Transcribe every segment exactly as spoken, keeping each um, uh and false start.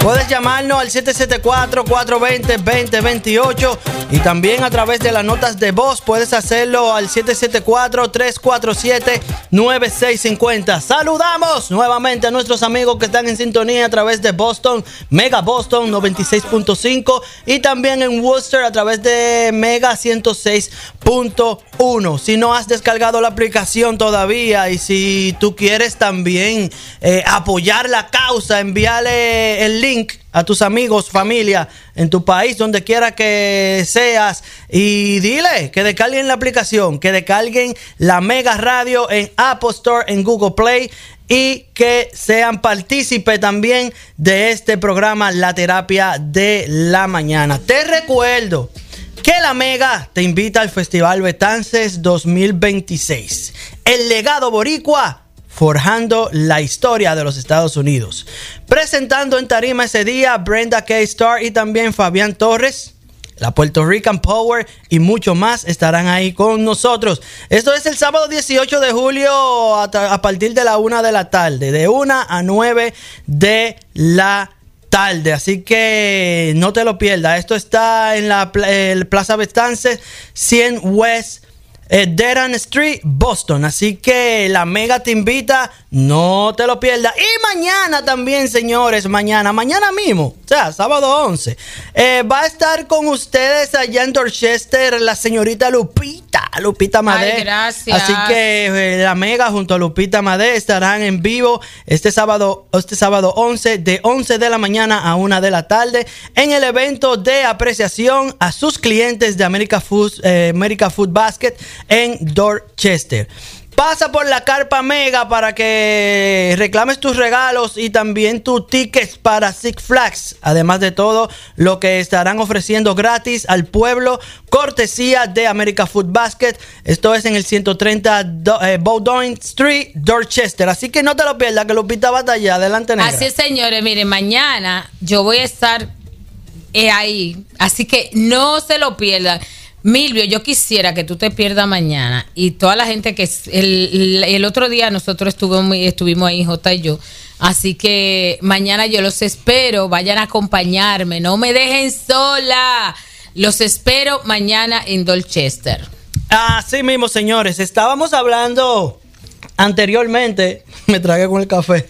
Puedes llamarnos al siete siete cuatro, cuatro dos cero, dos cero dos ocho y también a través de las notas de voz puedes hacerlo al siete siete cuatro, tres cuatro siete, nueve seis cinco cero. Saludamos nuevamente a nuestros amigos que están en sintonía a través de Boston, Mega Boston noventa y seis punto cinco y también en Worcester a través de Mega ciento seis punto uno. Si no has descargado la aplicación todavía y si tú quieres también eh, apoyar la causa, envíale el link a tus amigos, familia, en tu país, donde quiera que seas, y dile que descarguen la aplicación, que descarguen la Mega Radio en Apple Store, en Google Play, y que sean partícipes también de este programa La Terapia de la Mañana. Te recuerdo que la Mega te invita al Festival Betances dos mil veintiséis. El legado boricua, forjando la historia de los Estados Unidos. Presentando en tarima ese día Brenda K. Starr y también Fabián Torres, la Puerto Rican Power y mucho más estarán ahí con nosotros. Esto es el sábado dieciocho de julio a, a partir de la una de la tarde, de una a nueve de la tarde, así que no te lo pierdas. Esto está en la el Plaza Betances cien West Eh, Deran Street, Boston. Así que la Mega te invita, no te lo pierdas. Y mañana también, señores, mañana, mañana mismo, o sea, sábado once, eh, va a estar con ustedes allá en Dorchester la señorita Lupita, Lupita Madé. Ay, gracias. Así que eh, la Mega junto a Lupita Madé estarán en vivo este sábado, este sábado once, de once de la mañana a una de la tarde, en el evento de apreciación a sus clientes de America Food, eh, America Food Basket en Dorchester. Pasa por la Carpa Mega para que reclames tus regalos y también tus tickets para Six Flags. Además de todo lo que estarán ofreciendo gratis al pueblo, cortesía de America Food Basket. Esto es en el ciento treinta eh, Bowdoin Street, Dorchester. Así que no te lo pierdas, que Lupita va hasta allá. Adelante, negra. Así es, señores. Miren, mañana yo voy a estar eh, ahí. Así que no se lo pierdan. Milvio, yo quisiera que tú te pierdas mañana y toda la gente que el, el, el otro día nosotros estuvimos, estuvimos ahí, J y yo, así que mañana yo los espero, vayan a acompañarme, no me dejen sola, los espero mañana en Dorchester. Así mismo, señores, estábamos hablando anteriormente, me tragué con el café.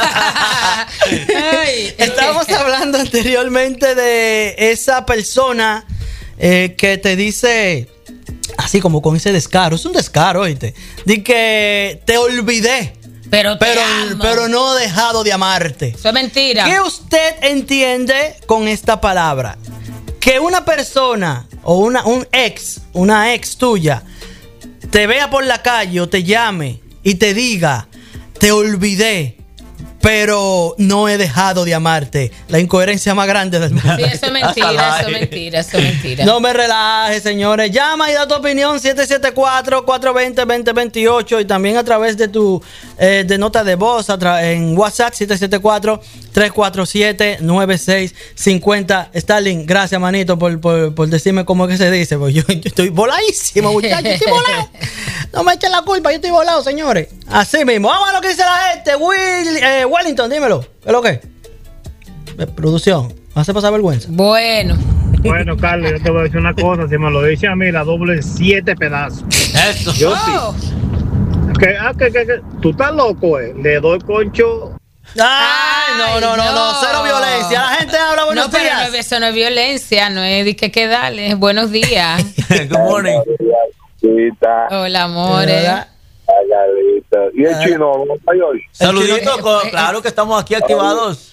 Ay, estábamos hablando anteriormente de esa persona Eh, que te dice así como con ese descaro, es un descaro, ¿oíste? Di que te olvidé, pero te pero, amo. pero no he dejado de amarte. Eso es mentira. ¿Qué usted entiende con esta palabra? Que una persona o una, un ex, una ex tuya te vea por la calle o te llame y te diga, te olvidé, pero no he dejado de amarte. La incoherencia más grande del mundo. Sí, eso es mentira, eso es mentira, eso es mentira. No me relajes, señores. Llama y da tu opinión siete siete cuatro, cuatro dos cero, dos cero dos ocho y también a través de tu eh, de nota de voz a tra- en WhatsApp siete siete cuatro, tres cuatro siete, nueve seis cinco cero. Stalin, gracias, manito, por, por, por decirme cómo es que se dice. Pues yo, yo estoy voladísimo, muchachos. Estoy volado. No me echen la culpa, yo estoy volado, señores. Así mismo. Vamos a lo que dice la gente. Will, eh, Wellington, dímelo. ¿Qué es lo que? Eh, producción. ¿Me hace pasar vergüenza? Bueno. Bueno, Carlos, yo te voy a decir una cosa. Si me lo dice a mí, la doble siete pedazos. Eso. Yo Oh. sí. Que, ah, que, que, que, tú estás loco, eh. Le doy concho. Ay, no, no, no, no, no. cero violencia. La gente habla buenos No, pero días. no, eso no es violencia, no es de que que darle. Buenos días. Good morning. Hola, amores. ¿Verdad? Y el chino, ¿cómo está hoy? Saludito, con- claro que estamos aquí activados.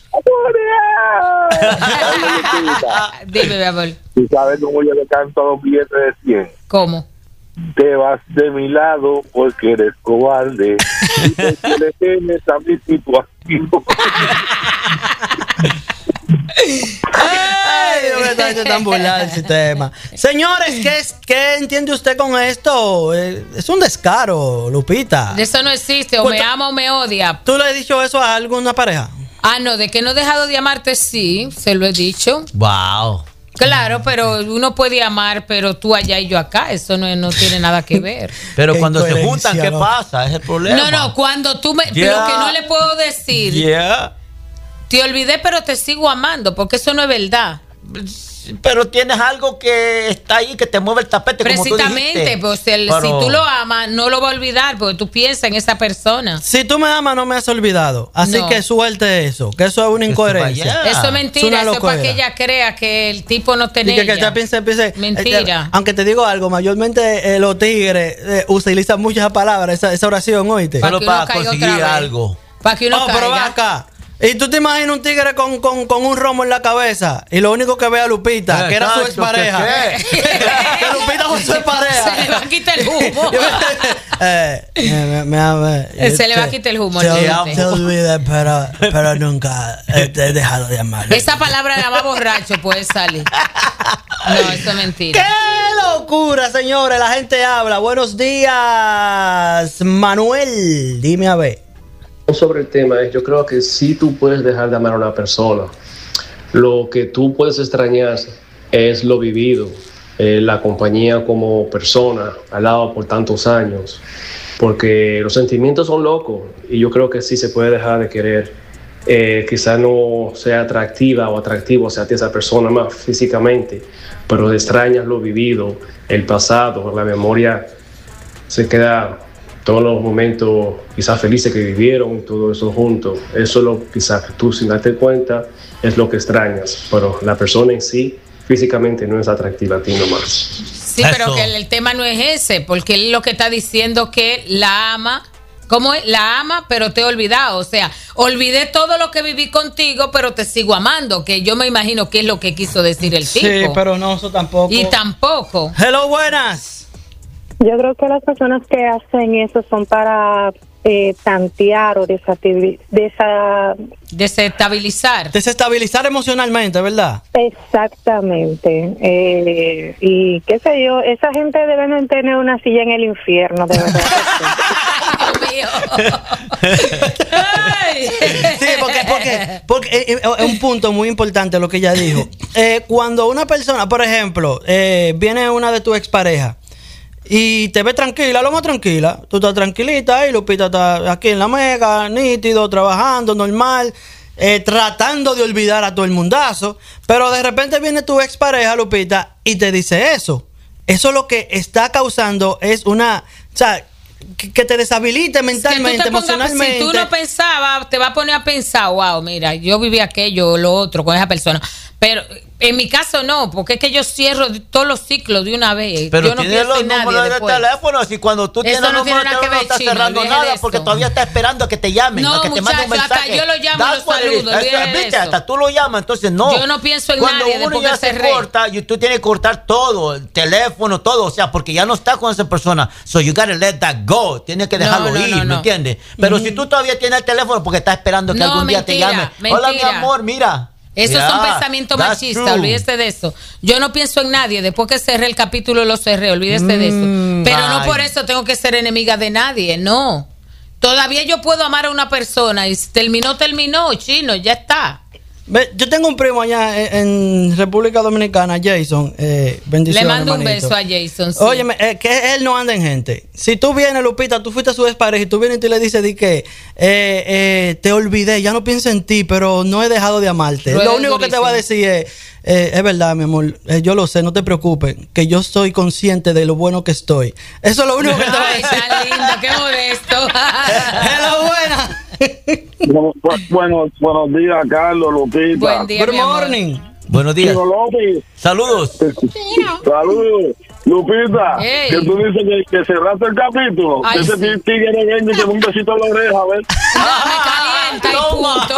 Dime, mi amor. ¿Tú sabes cómo yo le canto a los billetes de cien? ¿Cómo? Te vas de mi lado porque eres cobarde y porque le temes a mi situación. Ay, Dios mío, esta gente tan burlada del sistema. Señores, ¿qué, es, ¿qué entiende usted con esto? Eh, Es un descaro, Lupita. Eso no existe, o Pues me tú- ama o me odia. ¿Tú le has dicho eso a alguna pareja? Ah, no, de que no he dejado de amarte, sí, se lo he dicho. Wow. Claro, pero uno puede amar, pero tú allá y yo acá, eso no, no tiene nada que ver. Pero Qué cuando se incoherencia, juntan, ¿qué ¿no? pasa? Es el problema. No, no, cuando tú me... Yeah. Lo que no le puedo decir... Yeah. te olvidé, pero te sigo amando, porque eso no es verdad. Pero tienes algo que está ahí, que te mueve el tapete, como tú dijiste. Precisamente, pues el, Pero... si tú lo amas, no lo va a olvidar, porque tú piensas en esa persona. Si tú me amas, no me has olvidado. Así No. que suelte eso, que eso es una incoherencia. Eso es mentira, Es una eso es para loquera. que ella crea que el tipo no Y tiene que, que ella. ella piense, piense, Mentira. eh, eh, aunque te digo algo, mayormente eh, los tigres eh, utilizan muchas palabras, esa, esa oración, oíste. Pa' Solo que uno para caiga conseguir otra vez. algo. Para que uno Oh, pero ven caiga. acá. Y tú te imaginas un tigre con, con, con un romo en la cabeza y lo único que ve a Lupita, Eh, que era su exacto, expareja. ¿qué, Que Lupita fue su expareja. Se le va a quitar el humo. eh, me, me, me, Eh, se le va a quitar el humo, Te, olvídate. te olvidé, pero, pero nunca eh, te he dejado de amar. Esa palabra nada más borracho puede salir. No, eso es mentira. ¡Qué locura, señores! La gente habla. Buenos días, Manuel. Dime a ver. Sobre el tema, yo creo que sí tú puedes dejar de amar a una persona. Lo que tú puedes extrañar es lo vivido, eh, la compañía como persona al lado por tantos años, porque los sentimientos son locos y yo creo que sí se puede dejar de querer. Eh, quizá no sea atractiva o atractivo hacia ti esa persona más físicamente, pero extrañas lo vivido, el pasado, la memoria se queda, todos los momentos quizás felices que vivieron, todo eso juntos. Eso es lo quizás que tú sin darte cuenta es lo que extrañas, pero la persona en sí físicamente no es atractiva a ti nomás. Sí, Eso. pero que el, el tema no es ese, porque él lo que está diciendo que la ama. ¿Cómo es? La ama, pero te he olvidado. O sea, olvidé todo lo que viví contigo, pero te sigo amando. Que yo me imagino que es lo que quiso decir el tipo. Sí, pero no, eso tampoco. Y tampoco. Hello, buenas. Yo creo que las personas que hacen eso son para eh, tantear o desactivi- desa- Desestabilizar. Desestabilizar emocionalmente, ¿verdad? exactamente. Eh, y qué sé yo, esa gente deben tener una silla en el infierno, de verdad. Dios mío. Ay. Sí, porque, porque, porque eh, eh, es un punto muy importante lo que ella dijo. Eh, cuando una persona, por ejemplo, eh, viene una de tus exparejas y te ve tranquila, lo más tranquila, tú estás tranquilita y Lupita está aquí en la mega, nítido, trabajando, normal, eh, tratando de olvidar a todo el mundazo, pero de repente viene tu expareja, Lupita, y te dice eso. Eso lo que está causando es una, o sea, que, que te deshabilite mentalmente, Que tú te pongas- emocionalmente. Si tú no pensabas, te va a poner a pensar, wow, mira, yo viví aquello o lo otro con esa persona. Pero en mi caso no, porque es que yo cierro todos los ciclos de una vez. Pero yo no tienes pienso los en nadie números de después. teléfono, así cuando tú Eso tienes no los tiene números de nada que teléfono no ver, estás chino, cerrando olvídate de nada eso. porque todavía estás esperando a que te llamen, No, a que te manden un muchacho, hasta mensaje. yo lo llamo, That's lo what it is. saludo, olvídate Eso, de ¿viste? eso. Hasta tú lo llamas, entonces no. Yo no pienso en Cuando nadie uno después ya que se cerré. corta, y tú tienes que cortar todo, el teléfono, todo, o sea, porque ya no estás con esa persona. So you gotta let that go. Tienes que dejarlo No, no, ir, no, ¿me no. entiendes? Pero si tú todavía tienes el teléfono porque estás esperando que No, algún día te mentira, llame. Hola, mi mentira. amor, mira. Esos Yeah, son pensamientos that's machistas, true. olvídese de eso. Yo no pienso en nadie, después que cerré el capítulo lo cerré, olvídese de eso. Mm, Pero ay. no por eso tengo que ser enemiga de nadie, no. Todavía yo puedo amar a una persona y si terminó, terminó, chino, ya está. Ve, yo tengo un primo allá en, en República Dominicana, Jason. Eh, Le bendiciones, mando un hermanito. beso a Jason. Sí. Óyeme, eh, que él no anda en gente. Si tú vienes, Lupita, tú fuiste a su expareja y tú vienes y tú le dices di que eh, eh, te olvidé, ya no pienso en ti, pero no he dejado de amarte. Rueda Lo único que te va a decir es, eh, es verdad, mi amor, eh, yo lo sé, no te preocupes, que yo soy consciente de lo bueno que estoy. Eso es lo único que te va a Ay, decir. tan lindo, qué modesto. Hello, buena. Bueno, bu- bueno, buenos días, Carlos, Lupita. Buen día, Good mi amor. morning. Buenos días. Chino López, Saludos. saludos. Lupita, Ey. que tú dices que, que cerraste el capítulo. Ay, que ese sí. tigre venga y te da un besito en la oreja, a ver. No, me calienta y punto.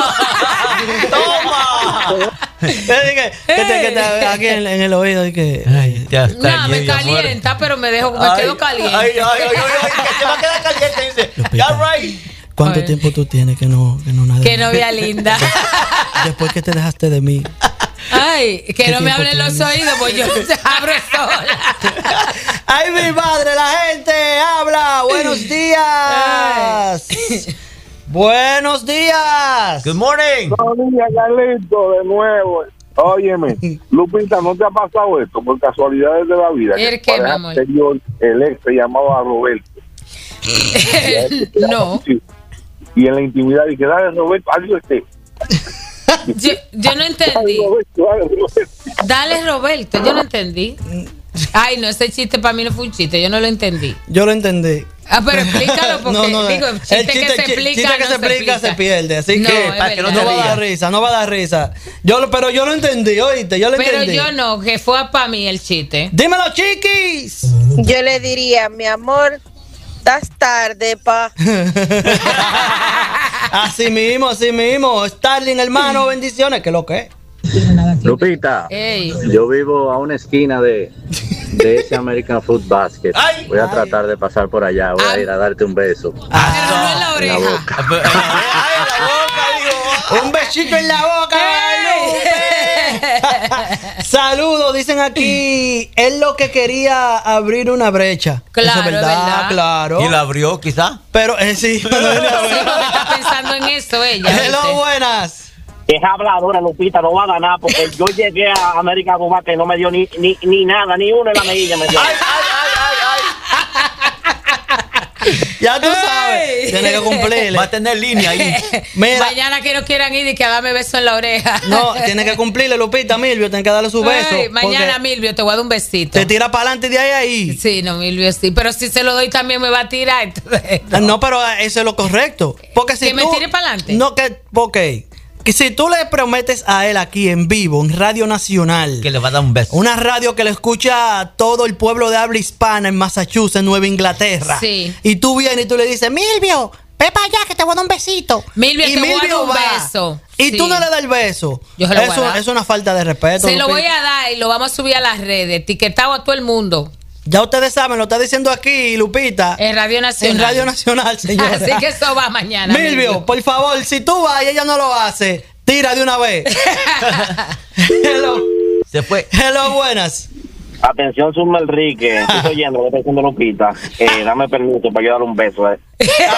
¡Toma! Eh, dije, que te, que te- aquí en, en el oído y que Ay, ya está. No, me mi amor. calienta, pero me dejo, me Ay, quedo caliente. Ay, ay, ay, ay, ay, que te va a quedar caliente, dice. Ya, right. ¿cuánto Ay. tiempo tú tienes que no que no nada? Qué novia linda. Después que te dejaste de mí. Ay, que ¿Qué no me tiempo hablen los tienes? oídos, pues yo abro sola. ¡Ay, mi madre! La gente habla. Buenos días. Buenos días. Good morning. Buenos días, Carlito, de nuevo. Óyeme, Lupita, ¿no te ha pasado esto por casualidades de la vida? ¿El tu qué, mi pareja amor? anterior, el ex se llamaba Roberto. No. Sí. Y en la intimidad dije, dale, Roberto, algo este. Yo, yo no entendí. Dale, Roberto, yo no entendí. Ay, no, ese chiste para mí no fue un chiste, yo no lo entendí. Yo lo entendí. Ah, pero explícalo porque No, no, digo, el chiste, chiste, que se chi- explica, chiste que no se explica se pierde, así No, que es para que no, verdad. no va a dar risa, no va a dar risa. Yo lo, pero yo lo entendí, oíste, yo lo Pero entendí. yo no, que fue para mí el chiste. Dímelo, chiquis. Yo le diría, mi amor, estás tarde, pa. Así mismo, así mismo. Starling, hermano, bendiciones, que lo que es. Lupita, Ey. yo vivo a una esquina de, de ese American Food Basket. Ay. Voy a tratar de pasar por allá, voy a ir a darte un beso. Pero no en la En la oreja. boca. Ay, en la boca, digo. Un besito en la boca, Guadalupe. Saludos, dicen aquí. Él lo que quería abrir una brecha. Claro, Eso es verdad, es verdad. claro. Y la abrió, quizá. Pero eh, sí, pero él la abrió. Solo está pensando en eso ella. Hello, ¿viste? buenas. Es habladora, Lupita, no va a ganar porque yo llegué a América Cuba que no me dio ni, ni, ni nada, ni uno en la mejilla me dio. Ay, ay, ay, ay, Ya tú sabes. Ay. Tienes que cumplirle. Va a tener línea ahí. Mira, Mañana que no quieran ir y que dame beso en la oreja. no, tienes que cumplirle, Lupita, Milvio, tienes que darle su beso. Ay, mañana, porque Milvio, te voy a dar un besito. te tira para adelante de ahí a ahí. Sí, no, Milvio, sí. Pero si se lo doy también me va a tirar. Entonces, No. no, pero eso es lo correcto. Porque si ¿Que me tú- tire pa'lante? No, que, ok. Que si tú le prometes a él aquí en vivo, en Radio Nacional, Que le va a dar un beso. una radio que le escucha a todo el pueblo de habla hispana en Massachusetts, Nueva Inglaterra. Sí. Y tú vienes y tú le dices, Milvio, ve para allá que te voy a dar un besito. Milvio, y te voy a dar Milvio un va, beso. Y Sí. tú no le das el beso. Yo se lo voy a Eso dar. es una falta de respeto. se lo voy Lupita. a dar y lo vamos a subir a las redes, etiquetado a todo el mundo. Ya ustedes saben, lo está diciendo aquí, Lupita. En Radio Nacional. En Radio Nacional, señora. Así que eso va mañana. Milvio, por favor, si tú vas y ella no lo hace, tira de una vez. Hello. Se fue. Hello, buenas. Atención, Zulma Enrique, estoy oyendo lo que está diciendo Lupita. Eh, dame permiso para yo darle un beso. Eh.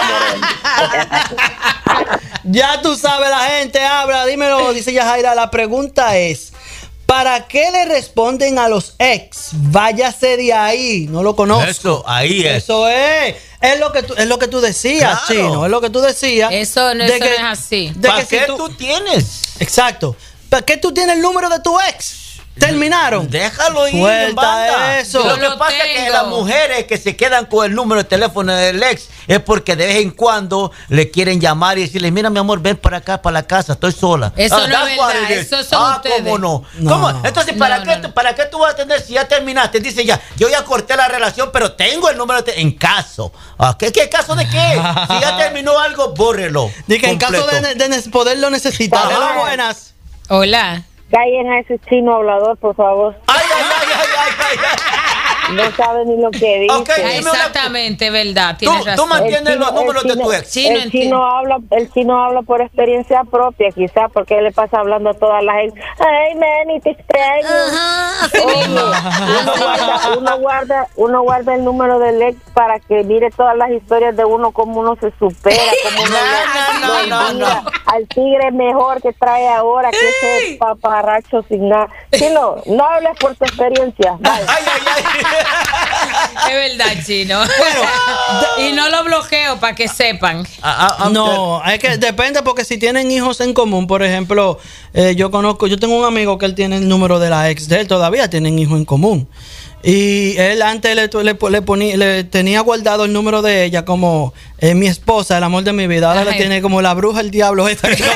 Ya tú sabes, la gente habla. Dímelo, dice Yajaira. La pregunta es: ¿para qué le responden a los ex? Váyase de ahí. No lo conozco. Eso, ahí es. Eso es. Es lo que tú, es lo que tú decías, Claro. Chino. Es lo que tú decías. Eso no, de eso que- no es así. de ¿Para que si qué tú- tú tienes? Exacto. ¿Para qué tú tienes el número de tu ex? ¿Terminaron? Déjalo ir. Suelta en banda. eso. Lo Yo que lo pasa es que tengo. las mujeres que se quedan con el número de teléfono del ex es porque de vez en cuando le quieren llamar y decirle, mira mi amor, ven para acá, para la casa, estoy sola. Eso no es that's what verdad, it is. eso son ah, ustedes. ¿cómo no? No. ¿Cómo? Entonces, ¿para, No, qué, no, no. ¿para qué tú vas a tener si ya terminaste? Dice ya, yo ya corté la relación, pero tengo el número de te- en caso. Ah, ¿Qué, ¿Qué caso de qué? Si ya terminó algo, bórrelo. Dice que en caso de, completo. de ne- poderlo necesitar. Ajá. Hello, buenas. Hola. Callen a ese chino hablador, por favor. Ay, ay, ay, ay, ay, ay, ay. No sabe ni lo que dice. Ok, dime una- Exactamente, verdad. Tú, Tienes tú razón. mantienes El los chino- números el de tu chino- ex. Sí, no el entiendo. chino habla, el chino habla por experiencia propia, quizás porque él le pasa hablando a toda la gente. Ay, Manny, te extraño. Oye, uno guarda, uno guarda, uno guarda el número del ex para que mire todas las historias de uno, cómo uno se supera, cómo uno No, lo- no, lo no, mira. no. Al tigre mejor que trae ahora, que ese paparracho sin nada. Chino, no hables por tu experiencia. Bye. Ay, ay, ay. Es verdad, chino. y no lo bloqueo para que sepan. Ah, ah, No, es que depende porque si tienen hijos en común, por ejemplo, eh, yo conozco, yo tengo un amigo que él tiene el número de la ex de él, todavía tienen hijos en común. Y él antes le, le, le ponía, le tenía guardado el número de ella como eh, mi esposa, el amor de mi vida. Ahora Ay. le tiene como la bruja, el diablo. Esta que-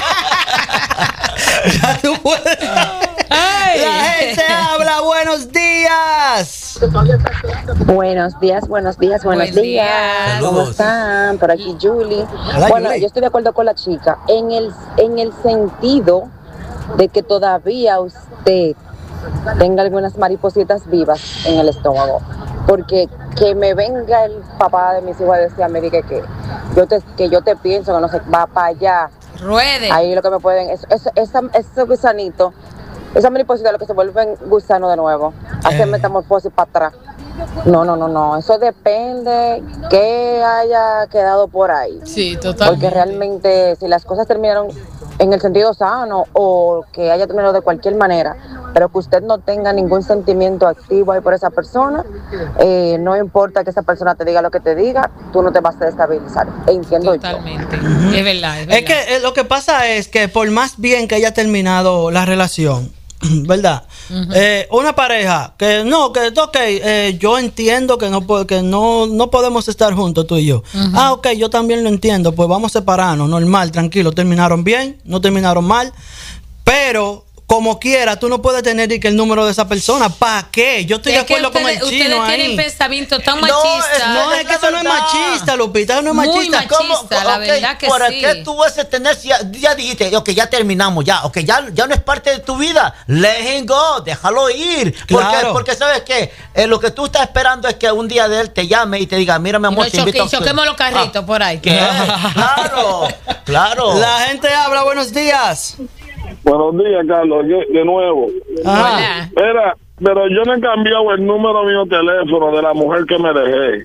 Ya tú puedes- Ay. La gente habla, buenos días. Buenos días, buenos días, buenos Buen días. día. ¿Cómo Saludos. están? Por aquí Julie. Hola, bueno, Julie. yo estoy de acuerdo con la chica en el en el sentido de que todavía usted tenga algunas maripositas vivas en el estómago, porque que me venga el papá de mis hijos a decir a mí que, que yo te que yo te pienso que no se va para allá. Ruede. Ahí lo que me pueden es, es, esa, ese gusanito, esa mariposita lo que se vuelven gusano de nuevo, hacer Eh. metamorfosis para atrás. No, no, no, no, eso depende que haya quedado por ahí. Sí, totalmente. Porque realmente si las cosas terminaron en el sentido sano o que haya terminado de cualquier manera, pero que usted no tenga ningún sentimiento activo ahí por esa persona, eh, no importa que esa persona te diga lo que te diga, tú no te vas a destabilizar. Entiendo Totalmente. yo. Uh-huh. Es verdad, es verdad. Es que eh, lo que pasa es que por más bien que haya terminado la relación, ¿verdad? Uh-huh. Eh, una pareja que no, que ok, eh, yo entiendo que no que no, no podemos estar juntos tú y yo. Uh-huh. Ah, ok, yo también lo entiendo, pues vamos a separarnos, normal, tranquilo, terminaron bien, no terminaron mal, pero como quiera, tú no puedes tener que el número de esa persona. ¿Para qué? Yo estoy es de acuerdo ustedes, con el chino ustedes ahí. tienen pensamiento tan No, machista. es- No, es que eso no es machista, Lupita, eso no es Muy machista. machista, la verdad que ¿Para sí. qué tú vas a tener si ya, ya dijiste, ok, ya terminamos, ya, ok, ya, ya no es parte de tu vida? Let him go, déjalo ir. Porque, Claro. porque ¿sabes qué? Eh, lo que tú estás esperando es que un día de él te llame y te diga, mira, mi Y amor, no te choque- invito a- choquemos los carritos por ahí. ¿Qué? Claro, claro. La gente habla, buenos días. Buenos días, Carlos, yo- de nuevo. Ajá. Hola. Mira, pero yo no he cambiado el número mío de teléfono de la mujer que me dejé.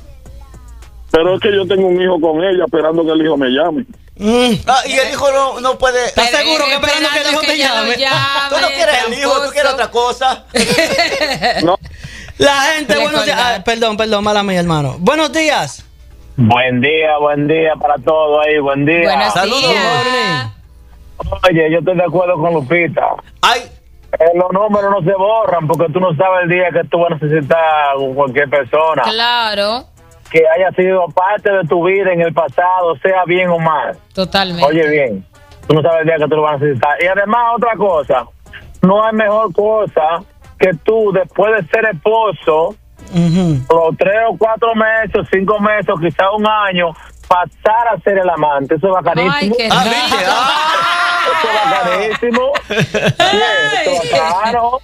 Pero es que yo tengo un hijo con ella esperando que el hijo me llame. Mm. Ah, y el hijo no, no puede. ¿Estás Pero seguro es que esperando que el hijo te ella lo llame? llame, Tú no quieres el hijo, tú quieres tramposo. otra cosa. No. La gente, Le buenos días. colgaron. Ah, perdón, perdón, mala mía, hermano. Buenos días. Buen día, buen día para todos ahí, buen día. Buenos Saludos, días. Oye, yo estoy de acuerdo con Lupita. Ay, Eh, los números no se borran porque tú no sabes el día que tú vas a necesitar a cualquier persona Claro, que haya sido parte de tu vida en el pasado, sea bien o mal. totalmente. Oye bien, tú no sabes el día que tú lo vas a necesitar. Y además otra cosa, no hay mejor cosa que tú después de ser esposo, Ujú. los tres o cuatro meses, cinco meses, o quizá un año, pasar a ser el amante. Eso es bacanísimo. Ay, qué ah, rico. viste, ah. Eso es bacanísimo. Bien, eso es bacano.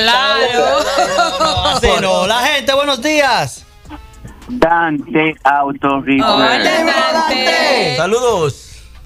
Claro. Así no. La gente, buenos días. Dante Auto Repair. Hola, Dante. Saludos.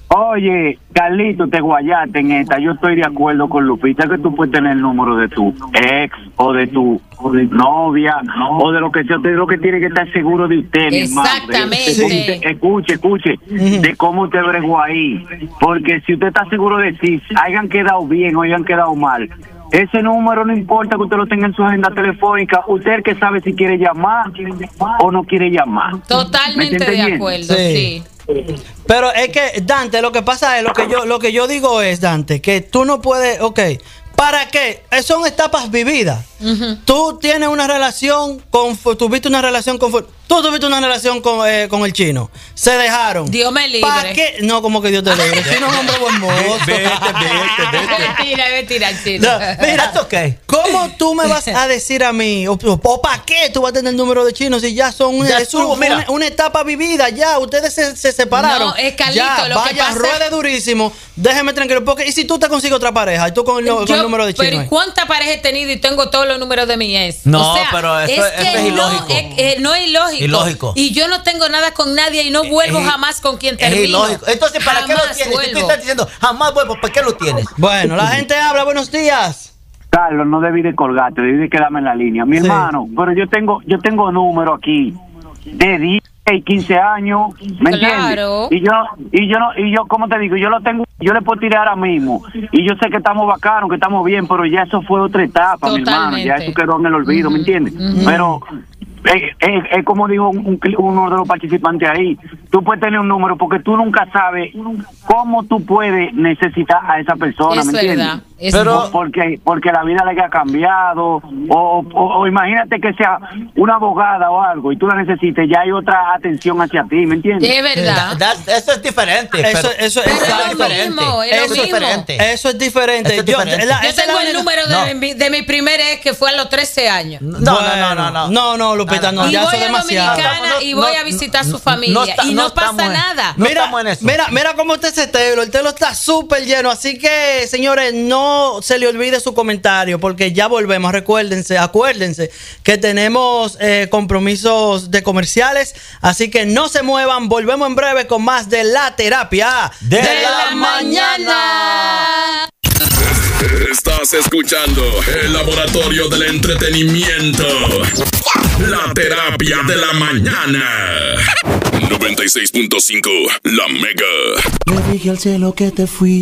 Oye, Carlito, te guayaste en esta. Yo estoy de acuerdo con Lupita que tú puedes tener el número de tu ex o de tu o de novia o de lo que sea. Usted lo que tiene que estar seguro de usted, mi hermano. Exactamente. De- de cómo usted- escuche, escuche, de cómo usted bregó ahí. Porque si usted está seguro de si hayan quedado bien o hayan quedado mal, ese número no importa que usted lo tenga en su agenda telefónica. Usted es el que sabe si quiere llamar o no quiere llamar. ¿Me Totalmente entiende de bien? acuerdo, Sí. sí. Pero es que, Dante, lo que pasa es, lo que yo, lo que yo digo es, Dante, que tú no puedes, ok, ¿para qué? Eh, Son etapas vividas. Ujú. Tú tienes una relación con, tuviste una relación con, tú tuviste una relación con, eh, con el chino. Se dejaron. Dios me libre. ¿Para qué? No, como que Dios te libre. El chino es un hombre buen mozo. Vete, vete, vete. Mentira, mentira, chino. No, mira, That's okay. ¿cómo tú me vas a decir a mí, o, o para qué tú vas a tener el número de chinos si ya son una, Ya es un- estuvo, mira. una, una etapa vivida? Ya, ustedes se, se separaron. No, es Carlito, ya, lo que vaya, pasa- ruede durísimo. Déjeme tranquilo. Porque, ¿y si tú te consigues otra pareja y tú con el, no- con Yo- el número de pero chino? ¿y ahí? cuántas parejas he tenido y tengo todos los números de mi ex? No, O sea, pero eso- que eso es ilógico. No, es, eh, no es ilógico. Ilógico. Y yo no tengo nada con nadie y no vuelvo Es- jamás con quien Es termino. ilógico. Entonces, ¿para qué lo Jamás tienes? Si tú vuelvo. estás diciendo, jamás vuelvo, ¿para qué lo tienes? Bueno, la gente habla. Buenos días. Carlos, no debí de colgarte, debí de quedarme en la línea. Mi Sí. hermano, pero yo tengo yo tengo número aquí de diez y quince años, ¿me Claro. entiendes? Y yo y yo no y yo ¿cómo te digo? Yo lo tengo, yo le puedo tirar ahora mismo. Y yo sé que estamos bacanos, que estamos bien, pero ya eso fue otra etapa, mi hermano, ya Totalmente. eso quedó en el olvido, ¿me entiendes? Pero es, es- es como dijo un- un cli- uno de los participantes ahí, tú puedes tener un número porque tú nunca sabes cómo tú puedes necesitar a esa persona, Es ¿me entiendes? verdad, es Pero- verdad. porque porque la vida le ha cambiado o, o, o imagínate que sea una abogada o algo y tú la necesites, ya hay otra atención hacia ti, ¿me entiendes? Es verdad. Da- that's- eso es diferente. Eso, pero- eso, Pero eso- es lo diferente. mismo, es lo Eso es mismo. diferente. eso es diferente. Eso es Yo- diferente. la- Yo esa es tengo la el única- número No. de, mi, de mi primer ex que fue a los trece años. No, no, Bueno, no, no, no. No, no, Lupita, no, y ya voy eso es a demasiado. Dominicana No, no, y voy no, a visitar a su no, familia. no está- y no, no estamos pasa en- nada. No mira, estamos en eso. mira, mira cómo está ese telo. El telo está súper lleno. Así que, señores, no se le olvide su comentario porque ya volvemos. Recuérdense, acuérdense que tenemos eh, compromisos de comerciales. Así que no se muevan. Volvemos en breve con más de La Terapia De De la la mañana. Estás escuchando el laboratorio del entretenimiento. La terapia de la mañana. noventa y seis punto cinco, La Mega. Le dije al cielo que te fui.